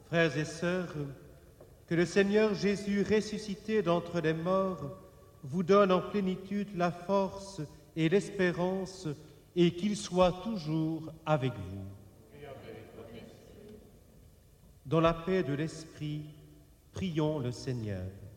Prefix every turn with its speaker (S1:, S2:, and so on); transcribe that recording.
S1: Frères et sœurs, que le Seigneur Jésus, ressuscité d'entre les morts, vous donne en plénitude la force et l'espérance, et qu'il soit toujours avec vous. Dans la paix de l'Esprit, prions le Seigneur.